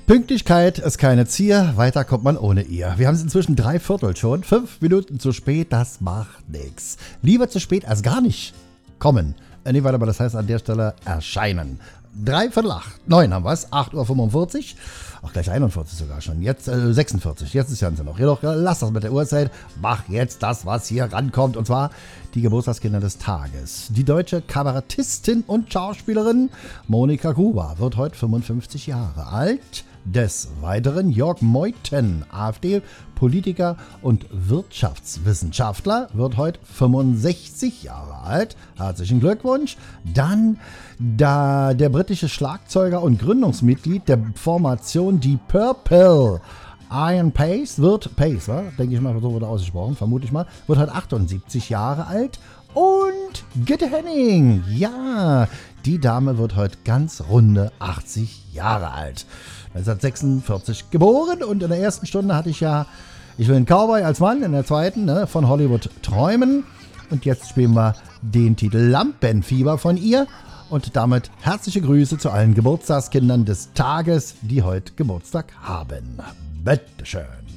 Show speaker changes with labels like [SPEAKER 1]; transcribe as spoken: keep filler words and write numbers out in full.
[SPEAKER 1] Pünktlichkeit ist keine Zier, weiter kommt man ohne ihr. Wir haben es inzwischen drei Viertel schon. Fünf Minuten zu spät, das macht nichts. Lieber zu spät als gar nicht kommen. Äh, nee, warte mal, das heißt an der Stelle erscheinen. Drei Viertel acht, neun haben wir es, acht Uhr fünfundvierzig. Auch gleich einundvierzig sogar schon. Jetzt äh, sechsundvierzig, jetzt ist Janse noch. Jedoch, äh, lass das mit der Uhrzeit. Mach jetzt das, was hier rankommt. Und zwar die Geburtstagskinder des Tages. Die deutsche Kabarettistin und Schauspielerin Monika Gruber wird heute fünfundfünfzig Jahre alt. Des Weiteren Jörg Meuthen, AfD-Politiker und Wirtschaftswissenschaftler, wird heute fünfundsechzig Jahre alt. Herzlichen Glückwunsch. Dann da der britische Schlagzeuger und Gründungsmitglied der Formation Deep Purple, Ian Pace, wird, Pace, wa? Denke ich mal, so wurde ausgesprochen, vermute ich mal, wird heute achtundsiebzig Jahre alt. Und Gitte Henning, ja, die Dame wird heute ganz runde achtzig Jahre alt. neunzehnhundertsechsundvierzig geboren und in der ersten Stunde hatte ich ja Ich will einen Cowboy als Mann, in der zweiten ne, von Hollywood träumen. Und jetzt spielen wir den Titel Lampenfieber von ihr. Und damit herzliche Grüße zu allen Geburtstagskindern des Tages, die heute Geburtstag haben. Bitteschön.